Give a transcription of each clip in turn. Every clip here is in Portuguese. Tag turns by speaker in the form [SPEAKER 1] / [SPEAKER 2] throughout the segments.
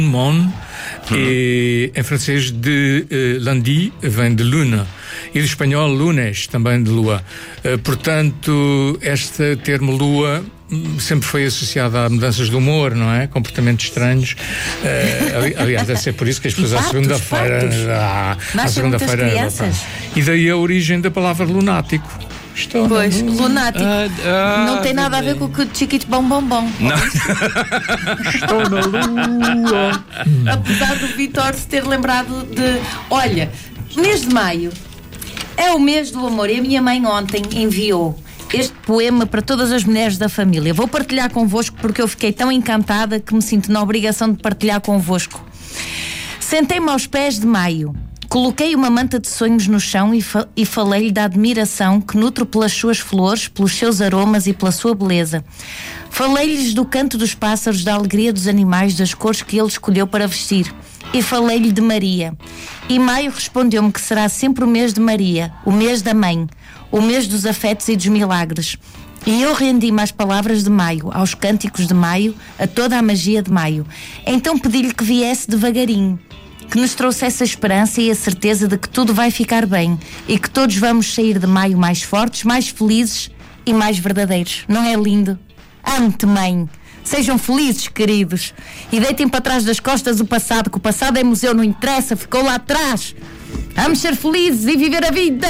[SPEAKER 1] Mon, e em francês de lundi vem de luna, e do espanhol lunes, também de lua. Portanto, este termo lua sempre foi associado a mudanças de humor, não é? Comportamentos estranhos. Aliás, deve ser por isso que as pessoas à segunda-feira... À segunda-feira... E daí a origem da palavra lunático.
[SPEAKER 2] Pois, lunático. Não tem nada a ver com o Chiquito Bom Bom Bom.
[SPEAKER 1] Estou na lua.
[SPEAKER 2] Apesar do Vitor se ter lembrado de... Olha, mês de maio é o mês do amor. E a minha mãe ontem enviou este poema para todas as mulheres da família. Vou partilhar convosco porque eu fiquei tão encantada que me sinto na obrigação de partilhar convosco. Sentei-me aos pés de maio. Coloquei uma manta de sonhos no chão e falei-lhe da admiração que nutro pelas suas flores, pelos seus aromas e pela sua beleza. Falei-lhes do canto dos pássaros, da alegria dos animais, das cores que ele escolheu para vestir. E falei-lhe de Maria. E maio respondeu-me que será sempre o mês de Maria, o mês da mãe, o mês dos afetos e dos milagres. E eu rendi-me às palavras de maio, aos cânticos de maio, a toda a magia de maio. Então pedi-lhe que viesse devagarinho, que nos trouxesse a esperança e a certeza de que tudo vai ficar bem e que todos vamos sair de maio mais fortes, mais felizes e mais verdadeiros. Não é lindo? Amo-te, mãe. Sejam felizes, queridos, e deitem para trás das costas o passado, que o passado é museu, não interessa, ficou lá atrás. Vamos ser felizes e viver a vida.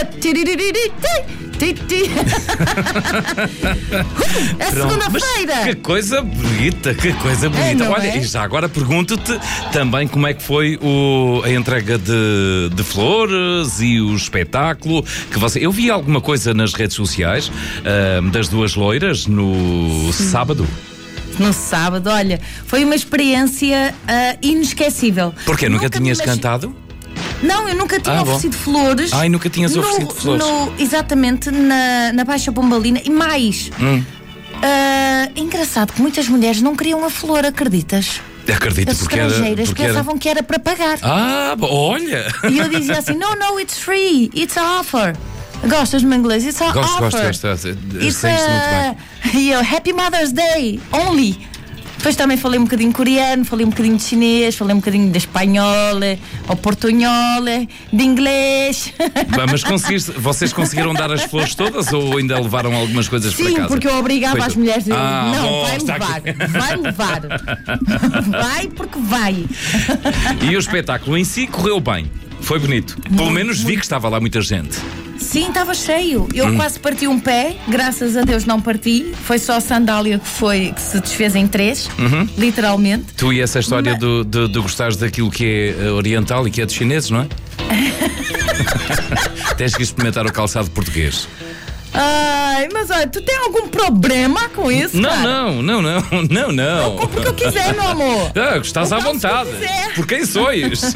[SPEAKER 2] É segunda-feira.
[SPEAKER 3] Que coisa bonita, que coisa bonita. Olha, e já agora pergunto-te também como é que foi a entrega de flores e o espetáculo que você... Eu vi alguma coisa nas redes sociais das duas loiras no sábado.
[SPEAKER 2] No sábado, olha, foi uma experiência inesquecível.
[SPEAKER 3] Porquê? Nunca tinhas cantado?
[SPEAKER 2] Não, eu nunca tinha oferecido flores.
[SPEAKER 3] E nunca tinhas oferecido flores?
[SPEAKER 2] Exatamente, na Baixa Pombalina. E mais, engraçado que muitas mulheres não queriam a flor, acreditas?
[SPEAKER 3] Acredito,
[SPEAKER 2] as estrangeiras pensavam que era para pagar.
[SPEAKER 3] Olha!
[SPEAKER 2] E eu dizia assim, no, it's free, it's an offer. Gostas de inglês? It's an offer.
[SPEAKER 3] Gosto.
[SPEAKER 2] It's e eu, Happy Mother's Day, only. Depois também falei um bocadinho de coreano, falei um bocadinho de chinês, falei um bocadinho de espanhol, ou portunhol, de inglês.
[SPEAKER 3] Mas vocês conseguiram dar as flores todas ou ainda levaram algumas coisas para casa?
[SPEAKER 2] Sim, porque eu obrigava as mulheres a dizer, não, vai levar. Vai porque vai.
[SPEAKER 3] E o espetáculo em si correu bem, foi bonito. Pelo menos vi que estava lá muita gente.
[SPEAKER 2] Sim, estava cheio. Eu quase parti um pé, graças a Deus não parti. Foi só a sandália que se desfez em 3, literalmente.
[SPEAKER 3] Tu e essa história de gostares daquilo que é oriental e que é dos chineses, não é? Tens que experimentar o calçado português.
[SPEAKER 2] Ai, mas olha, tu tem algum problema com isso, cara?
[SPEAKER 3] Não.
[SPEAKER 2] Eu compro o que eu quiser, meu amor.
[SPEAKER 3] Estás à vontade. Por quem sois?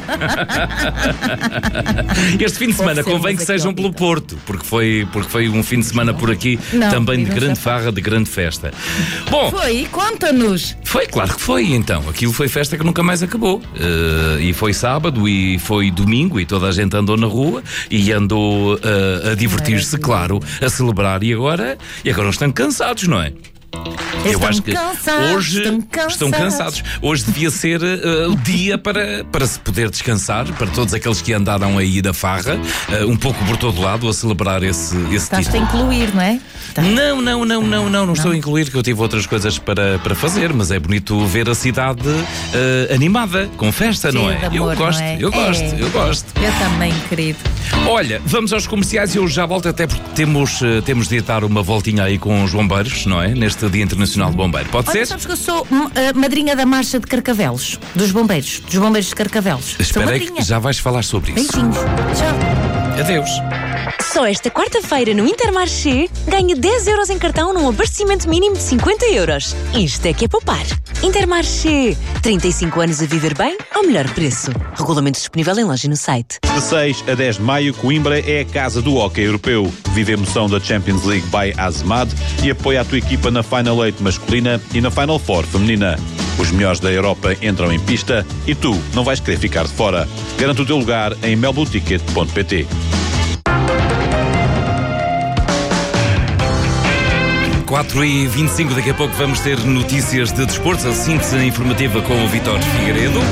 [SPEAKER 3] Este fim de semana convém que sejam pelo Porto, porque foi um fim de semana por aqui também de grande farra, de grande festa. Bom,
[SPEAKER 2] foi, conta-nos.
[SPEAKER 3] Foi, claro que foi, então. Aquilo foi festa que nunca mais acabou. E foi sábado e foi domingo e toda a gente andou na rua e andou a divertir-se, claro, a celebrar e agora estão cansados, não é? Eu acho que hoje estão cansados. Hoje devia ser o dia para se poder descansar, para todos aqueles que andaram aí da farra, um pouco por todo lado, a celebrar esse
[SPEAKER 2] Estás-te a incluir, não é?
[SPEAKER 3] Não estou a incluir, que eu tive outras coisas para fazer, mas é bonito ver a cidade animada, com festa, não é?
[SPEAKER 2] Amor,
[SPEAKER 3] eu gosto.
[SPEAKER 2] Eu também, querido.
[SPEAKER 3] Olha, vamos aos comerciais e eu já volto, até porque temos de dar uma voltinha aí com os bombeiros, não é? Neste Dia Internacional de Bombeiro. Pode ser?
[SPEAKER 2] Sabes que eu sou madrinha da marcha de Carcavelos, dos bombeiros de Carcavelos.
[SPEAKER 3] Espera aí que já vais falar sobre isso.
[SPEAKER 2] Beijinhos. Tchau.
[SPEAKER 3] Adeus.
[SPEAKER 4] Só esta quarta-feira no Intermarché ganhe 10 euros em cartão num abastecimento mínimo de 50 euros. Isto é que é poupar. Intermarché. 35 anos a viver bem ao melhor preço. Regulamento disponível em loja e no site.
[SPEAKER 5] De 6 a 10 de maio, Coimbra é a casa do hóquei europeu. Vive a emoção da Champions League by Azmad e apoia a tua equipa na Final 8 masculina e na Final 4 feminina. Os melhores da Europa entram em pista e tu não vais querer ficar de fora. Garanta o teu lugar em melboticket.pt.
[SPEAKER 3] 4h25, daqui a pouco vamos ter notícias de desportos, a síntese informativa com o Vítor Figueiredo.